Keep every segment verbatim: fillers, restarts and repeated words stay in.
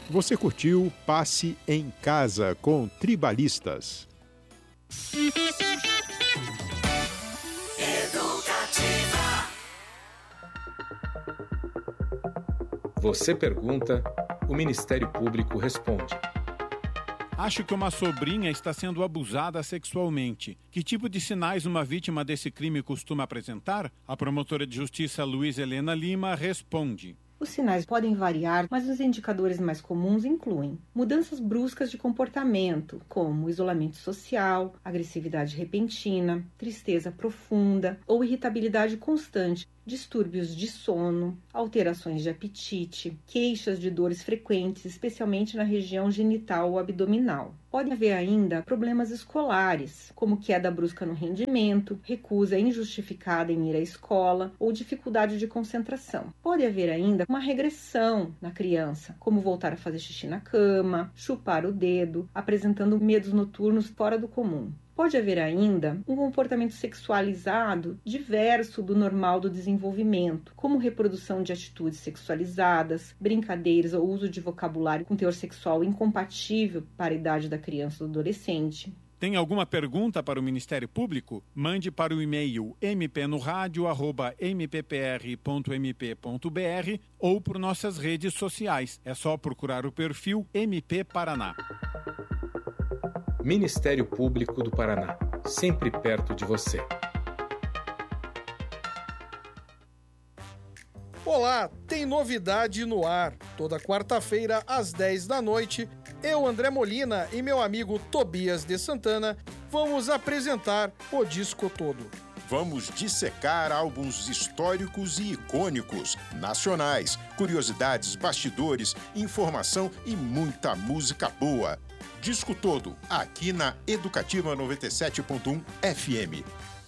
Você curtiu Passe em Casa com Tribalistas. Educativa. Você pergunta, o Ministério Público responde. Acho que uma sobrinha está sendo abusada sexualmente. Que tipo de sinais uma vítima desse crime costuma apresentar? A promotora de justiça Luiz Helena Lima responde. Os sinais podem variar, mas os indicadores mais comuns incluem mudanças bruscas de comportamento, como isolamento social, agressividade repentina, tristeza profunda ou irritabilidade constante, distúrbios de sono, alterações de apetite, queixas de dores frequentes, especialmente na região genital ou abdominal. Pode haver ainda problemas escolares, como queda brusca no rendimento, recusa injustificada em ir à escola ou dificuldade de concentração. Pode haver ainda uma regressão na criança, como voltar a fazer xixi na cama, chupar o dedo, apresentando medos noturnos fora do comum. Pode haver ainda um comportamento sexualizado diverso do normal do desenvolvimento, como reprodução de atitudes sexualizadas, brincadeiras ou uso de vocabulário com teor sexual incompatível para a idade da criança ou do adolescente. Tem alguma pergunta para o Ministério Público? Mande para o e-mail m p no radio arroba m p p r ponto m p ponto b r ou por nossas redes sociais. É só procurar o perfil M P Paraná. Ministério Público do Paraná, sempre perto de você. Olá, tem novidade no ar. Toda quarta-feira, às dez da noite, eu, André Molina e meu amigo Tobias de Santana vamos apresentar o disco todo. Vamos dissecar álbuns históricos e icônicos, nacionais, curiosidades, bastidores, informação e muita música boa. Disco todo, aqui na Educativa noventa e sete ponto um F M.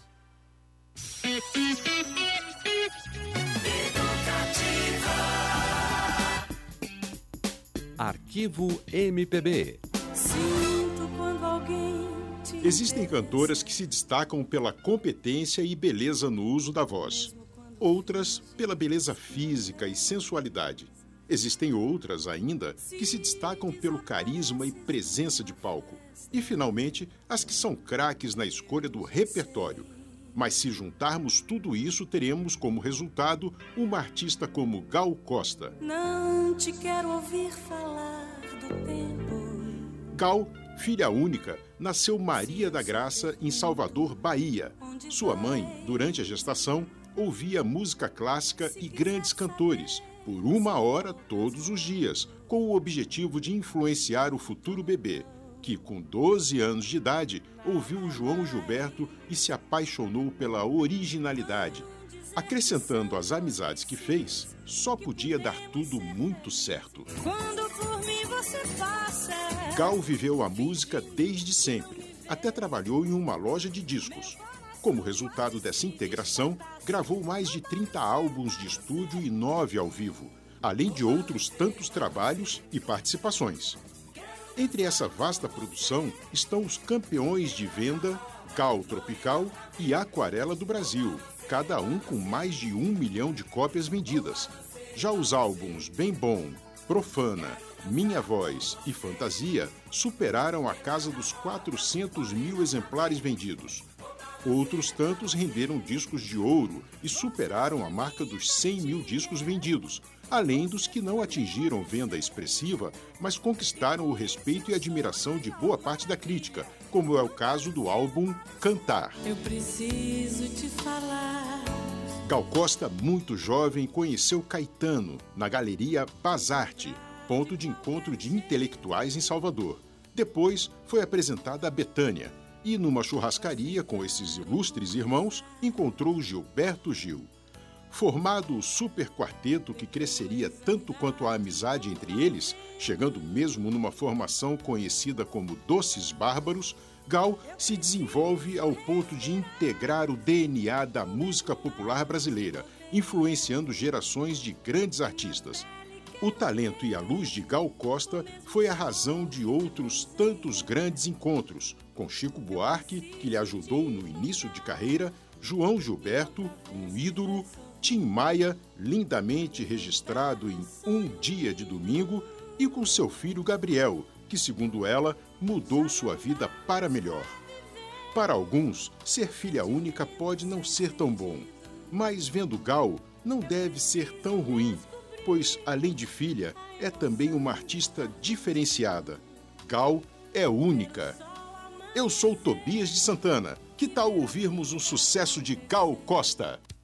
Arquivo M P B. Sinto quando alguém te Existem cantoras que se destacam pela competência e beleza no uso da voz. Outras pela beleza física e sensualidade. Existem outras ainda que se destacam pelo carisma e presença de palco. E, finalmente, as que são craques na escolha do repertório. Mas se juntarmos tudo isso, teremos como resultado uma artista como Gal Costa. Não te quero ouvir falar do tempo. Gal, filha única, nasceu Maria da Graça, em Salvador, Bahia. Sua mãe, durante a gestação, ouvia música clássica e grandes cantores, por uma hora todos os dias, com o objetivo de influenciar o futuro bebê, que, com doze anos de idade, ouviu João Gilberto e se apaixonou pela originalidade. Acrescentando as amizades que fez, só podia dar tudo muito certo. Quando por mim você passa. Gal viveu a música desde sempre, até trabalhou em uma loja de discos. Como resultado dessa integração, gravou mais de trinta álbuns de estúdio e nove ao vivo, além de outros tantos trabalhos e participações. Entre essa vasta produção estão os campeões de venda Gal Tropical e Aquarela do Brasil, cada um com mais de um milhão de cópias vendidas. Já os álbuns Bem Bom, Profana, Minha Voz e Fantasia superaram a casa dos quatrocentos mil exemplares vendidos. Outros tantos renderam discos de ouro e superaram a marca dos cem mil discos vendidos, além dos que não atingiram venda expressiva, mas conquistaram o respeito e admiração de boa parte da crítica, como é o caso do álbum Cantar. Eu preciso te falar. Gal Costa, muito jovem, conheceu Caetano na Galeria Basarte, ponto de encontro de intelectuais em Salvador. Depois foi apresentada a Bethânia, e numa churrascaria com esses ilustres irmãos, encontrou Gilberto Gil. Formado o super quarteto que cresceria tanto quanto a amizade entre eles, chegando mesmo numa formação conhecida como Doces Bárbaros, Gal se desenvolve ao ponto de integrar o D N A da música popular brasileira, influenciando gerações de grandes artistas. O talento e a luz de Gal Costa foi a razão de outros tantos grandes encontros, com Chico Buarque, que lhe ajudou no início de carreira, João Gilberto, um ídolo, Tim Maia, lindamente registrado em Um Dia de Domingo, e com seu filho Gabriel, que, segundo ela, mudou sua vida para melhor. Para alguns, ser filha única pode não ser tão bom, mas vendo Gal, não deve ser tão ruim, pois, além de filha, é também uma artista diferenciada. Gal é única. Eu sou Tobias de Santana. Que tal ouvirmos um sucesso de Gal Costa?